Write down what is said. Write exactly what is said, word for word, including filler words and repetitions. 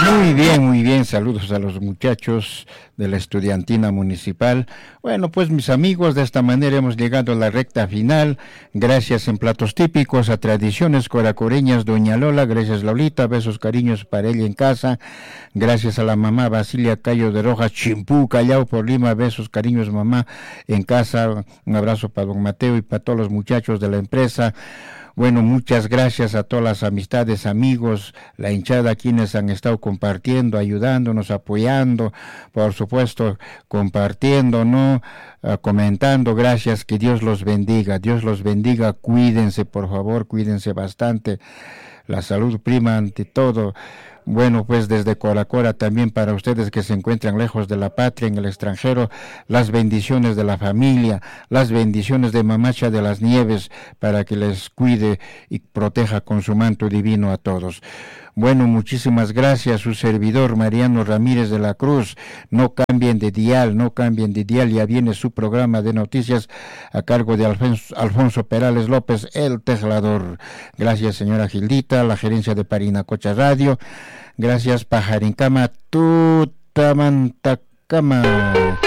Muy bien, muy bien. Saludos a los muchachos de la estudiantina municipal. Bueno, pues mis amigos, de esta manera hemos llegado a la recta final. Gracias en platos típicos a Tradiciones Coracoreñas, Doña Lola. Gracias, Lolita. Besos, cariños para ella en casa. Gracias a la mamá Basilia Cayo de Rojas, Chimpú, Callao por Lima. Besos, cariños, mamá en casa. Un abrazo para don Mateo y para todos los muchachos de la empresa. Bueno, muchas gracias a todas las amistades, amigos, la hinchada, quienes han estado compartiendo, ayudándonos, apoyando, por supuesto, compartiendo, ¿no? Uh, comentando. Gracias, que Dios los bendiga, Dios los bendiga, cuídense, por favor, cuídense bastante, la salud prima ante todo. Bueno, pues desde Coracora también para ustedes que se encuentran lejos de la patria, en el extranjero, las bendiciones de la familia, las bendiciones de Mamacha de las Nieves, para que les cuide y proteja con su manto divino a todos. Bueno, muchísimas gracias, su servidor Mariano Ramírez de la Cruz. No cambien de dial, no cambien de dial, ya viene su programa de noticias a cargo de Alfonso, Alfonso Perales López, el Tejlador. Gracias, señora Gildita, la gerencia de Parinacocha Radio. Gracias, Pajarincama, Tutamantacama.